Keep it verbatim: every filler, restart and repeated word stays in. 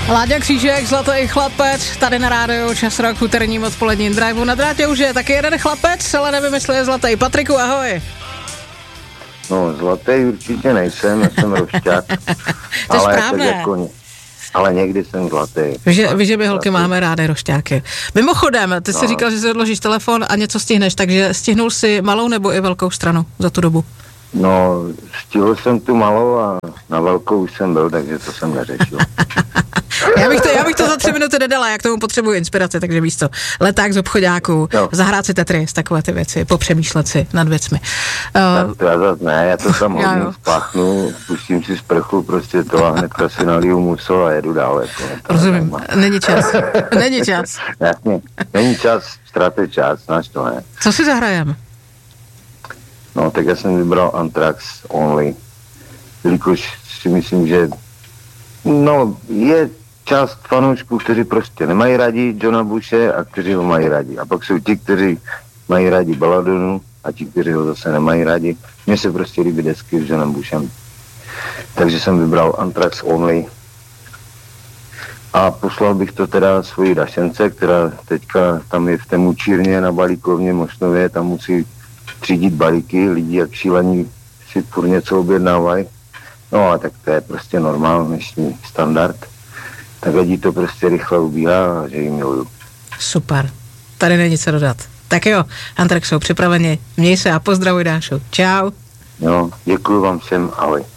Láďa Křížek, Zlatý chlapec, tady na rádiu Čas rock v úterním odpoledním driveu. Na drátě už je taky jeden chlapec, ale nevím, jestli je zlatý. Patriku, ahoj. No, zlatý určitě nejsem, já jsem rošťák. To je ale správné. Jako, ale někdy jsem zlatý. Víš, že, víš, že my holky máme rády rošťáky. Mimochodem, ty jsi no. říkal, že si odložíš telefon a něco stihneš, takže stihnul si malou nebo i velkou stranu za tu dobu? No, stihl jsem tu malou a na velkou už jsem byl, takže to jsem neřešil. Já bych, to, já bych to za tři minuty nedala, jak tomu potřebuji inspiraci, takže víš co, leták z obchodáků, no. Zahrát si Tetris, takové ty věci, popřemýšlet si nad věcmi. Uh, tak to já zase ne, já to tam hodně spáchnu, pustím si sprchu, prostě to a hnedka si naliju muso a jedu dál. Jako, rozumím, není čas, není čas. Jasně, není čas, ztrátit čas, znáš to, ne? Co si zahrajem? No, tak já jsem vybral Anthrax Only, jelikož si myslím, že no, je část fanoušků, kteří prostě nemají rádi Johna Bushe a kteří ho mají rádi. A pak jsou ti, kteří mají rádi Belladonu a ti, kteří ho zase nemají rádi. Mně se prostě líbí desky s Johnem Bushem. Takže jsem vybral Anthrax Only. A poslal bych to teda svojí Dašence, která teďka tam je v té mučírně na balíkovně Mošnově, tam musí třídit balíky, lidi jak šílení si furt něco objednávají. No a tak to je prostě normální dnešní standard. Tak lidi to prostě rychle ubíhá a že jim miluju. Super, tady není co dodat. Tak jo, Anthrax jsou připraveni, měj se a pozdravuj Dášu. Čau. Jo, děkuju vám všem, ahoj.